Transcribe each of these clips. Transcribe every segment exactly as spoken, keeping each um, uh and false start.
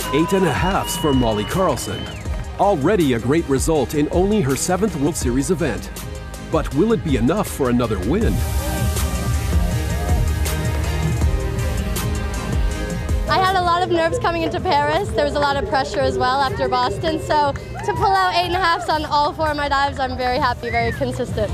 Eight and a halves for Molly Carlson. Already a great result in only her seventh World Series event. But will it be enough for another win? I had a lot of nerves coming into Paris. There was a lot of pressure as well after Boston. So to pull out eight and a halves on all four of my dives, I'm very happy, very consistent.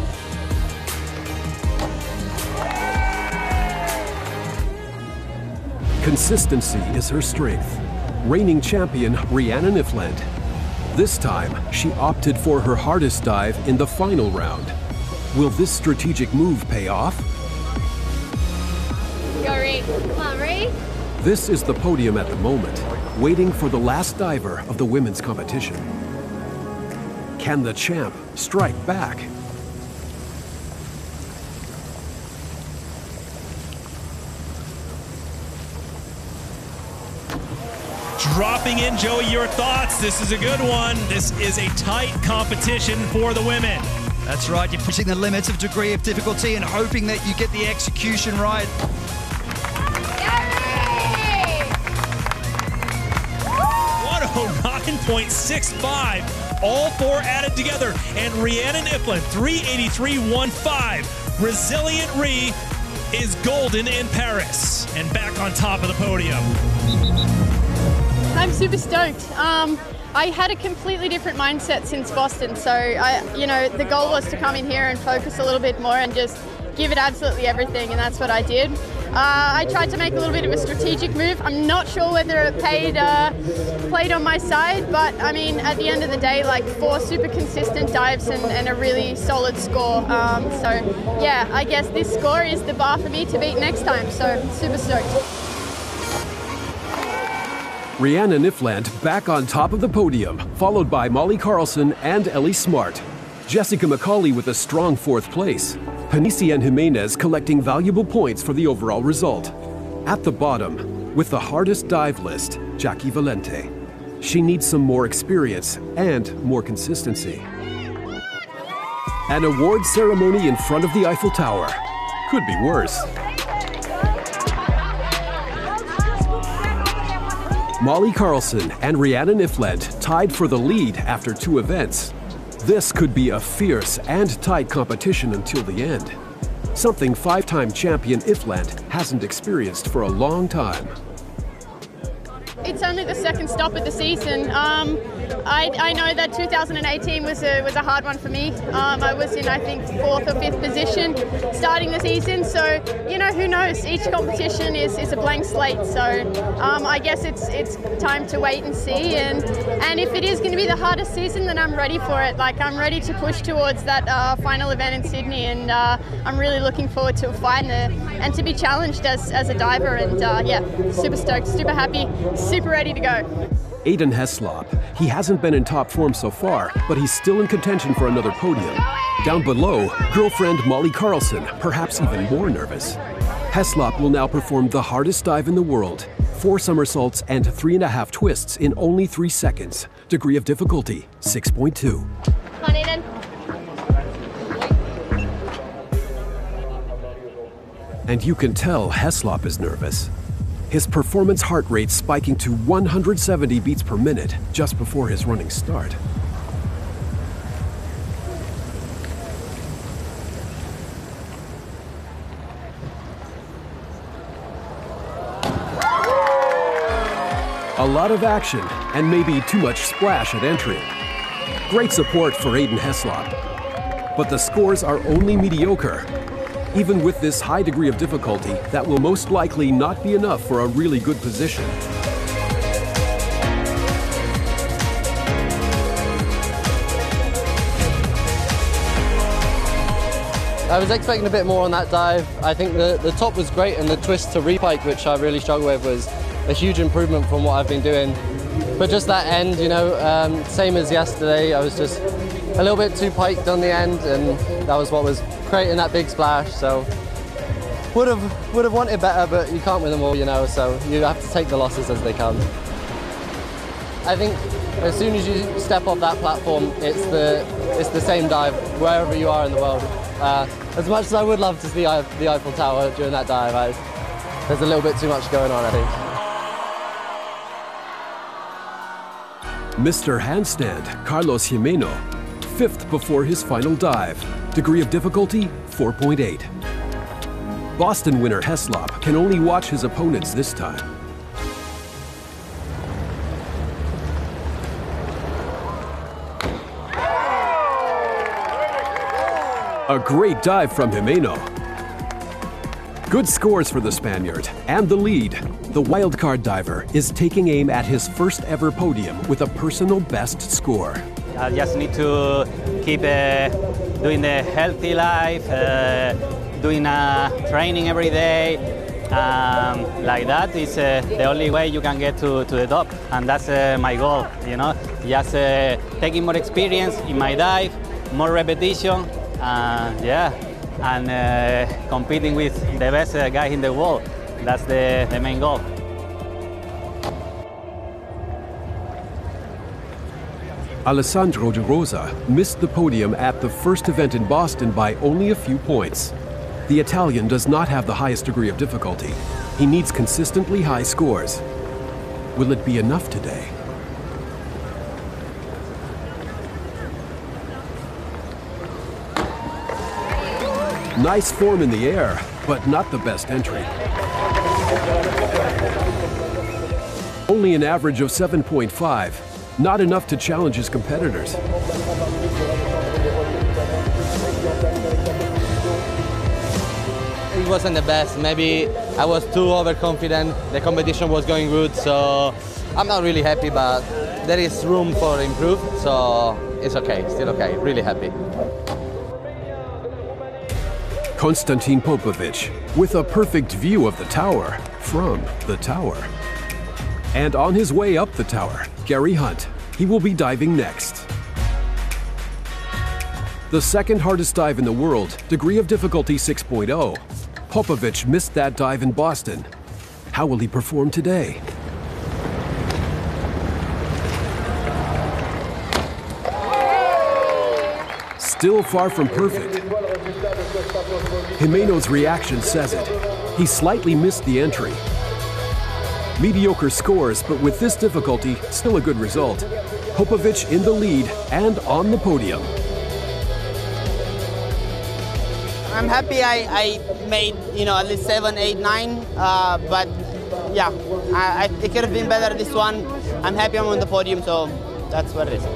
Consistency is her strength. Reigning champion Rhiannon Ifland. This time, she opted for her hardest dive in the final round. Will this strategic move pay off? Go, Rhi. Come on, Rhi. This is the podium at the moment, waiting for the last diver of the women's competition. Can the champ strike back? Dropping in, Joey, your thoughts. This is a good one. This is a tight competition for the women. That's right, you're pushing the limits of degree of difficulty and hoping that you get the execution right. one oh nine point six five, all four added together. And Rhiannon Ifland, three eighty-three point one five. Resilient Rhi is golden in Paris and back on top of the podium. I'm super stoked. Um, I had a completely different mindset since Boston, so I, you know, the goal was to come in here and focus a little bit more and just give it absolutely everything, and that's what I did. Uh, I tried to make a little bit of a strategic move. I'm not sure whether it paid, uh, played on my side, but I mean, at the end of the day, like four super consistent dives and, and a really solid score. Um, so yeah, I guess this score is the bar for me to beat next time, so super stoked. Rhiannon Ifland back on top of the podium, followed by Molly Carlson and Ellie Smart. Jessica McCauley with a strong fourth place. Panisian Jimenez collecting valuable points for the overall result. At the bottom, with the hardest dive list, Jackie Valente. She needs some more experience and more consistency. An award ceremony in front of the Eiffel Tower. Could be worse. Molly Carlson and Rhiannon Ifland tied for the lead after two events. This could be a fierce and tight competition until the end. Something five-time champion Ifland hasn't experienced for a long time. It's only the second stop of the season. Um, I, I know that two thousand eighteen was a, was a hard one for me. Um, I was in, I think, fourth or fifth position starting the season. So, you know, who knows? Each competition is, is a blank slate. So um, I guess it's it's time to wait and see. And, and if it is going to be the hardest season, then I'm ready for it. Like, I'm ready to push towards that uh, final event in Sydney. And uh, I'm really looking forward to a fight and, a, and to be challenged as, as a diver. And uh, yeah, super stoked, super happy, super ready to go. Aiden Heslop. He hasn't been in top form so far, but he's still in contention for another podium. Down below, girlfriend Molly Carlson, perhaps even more nervous. Heslop will now perform the hardest dive in the world. Four somersaults and three and a half twists in only three seconds. Degree of difficulty, six point two. Come on, Aiden. And you can tell Heslop is nervous. His performance heart rate spiking to one hundred seventy beats per minute just before his running start. A lot of action and maybe too much splash at entry. Great support for Aiden Heslop. But the scores are only mediocre. Even with this high degree of difficulty, that will most likely not be enough for a really good position. I was expecting a bit more on that dive. I think the, the top was great, and the twist to repike, which I really struggled with, was a huge improvement from what I've been doing. But just that end, you know, um, same as yesterday, I was just a little bit too piked on the end, and that was what was creating that big splash. So would have would have wanted better, but you can't win them all, you know, so you have to take the losses as they come. I think as soon as you step off that platform, it's the it's the same dive wherever you are in the world. Uh, as much as I would love to see the Eiffel Tower during that dive, I, there's a little bit too much going on, I think. Mister Handstand, Carlos Jimeno, fifth before his final dive. Degree of difficulty, four point eight. Boston winner Heslop can only watch his opponents this time. A great dive from Jimeno. Good scores for the Spaniard and the lead. The wildcard diver is taking aim at his first ever podium with a personal best score. I just need to keep uh, doing the healthy life, uh, doing uh, training every day. Um, like that is uh, the only way you can get to, to the top, and that's uh, my goal, you know. Just uh, taking more experience in my dive, more repetition, uh, yeah, and uh, competing with the best uh, guy in the world. That's the, the main goal. Alessandro De Rosa missed the podium at the first event in Boston by only a few points. The Italian does not have the highest degree of difficulty. He needs consistently high scores. Will it be enough today? Nice form in the air, but not the best entry. Only an average of seven point five. Not enough to challenge his competitors. It wasn't the best. Maybe I was too overconfident. The competition was going good, so I'm not really happy, but there is room for improve, so it's okay, still okay, really happy. Konstantin Popovic with a perfect view of the tower from the tower. And on his way up the tower, Gary Hunt. He will be diving next. The second hardest dive in the world, degree of difficulty six point oh. Popovic missed that dive in Boston. How will he perform today? Still far from perfect. Jimeno's reaction says it. He slightly missed the entry. Mediocre scores, but with this difficulty, still a good result. Popovic in the lead and on the podium. I'm happy I, I made, you know, at least seven, eight, nine, uh, but yeah, I, I, it could have been better this one. I'm happy I'm on the podium, so that's what it is.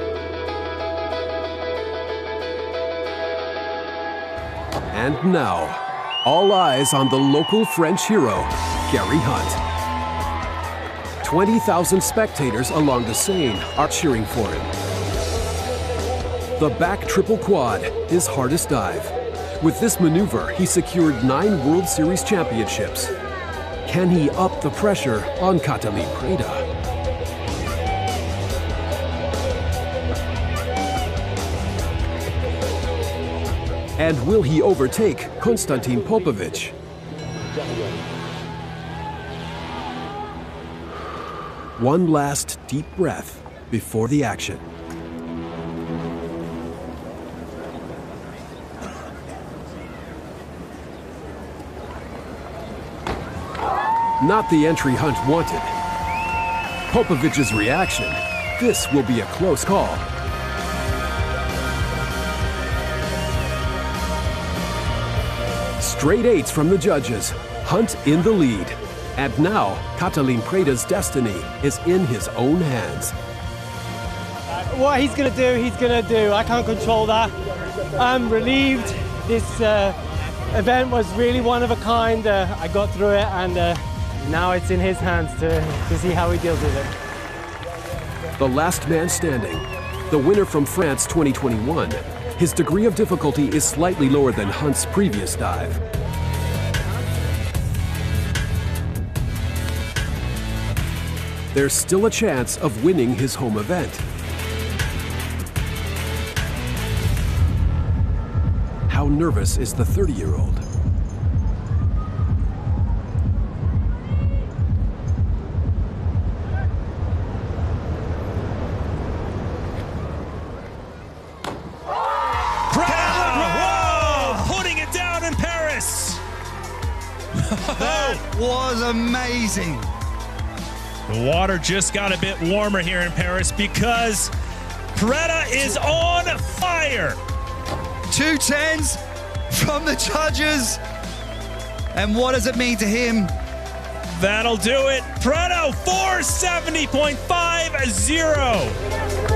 And now, all eyes on the local French hero, Gary Hunt. twenty thousand spectators along the Seine are cheering for him. The back triple quad, his hardest dive. With this maneuver, he secured nine World Series championships. Can he up the pressure on Catalin Preda? And will he overtake Konstantin Popovic? One last deep breath before the action. Not the entry Hunt wanted. Popovic's reaction. This will be a close call. Straight eights from the judges. Hunt in the lead. And now, Catalin Preda's destiny is in his own hands. What he's going to do, he's going to do. I can't control that. I'm relieved. This uh, event was really one of a kind. Uh, I got through it, and uh, now it's in his hands to, to see how he deals with it. The last man standing, the winner from France twenty twenty-one. His degree of difficulty is slightly lower than Hunt's previous dive. There's still a chance of winning his home event. How nervous is the thirty-year-old? That was amazing. The water just got a bit warmer here in Paris because Peretta is on fire. Two tens from the judges. And what does it mean to him? That'll do it. Peretta, four seventy point five zero.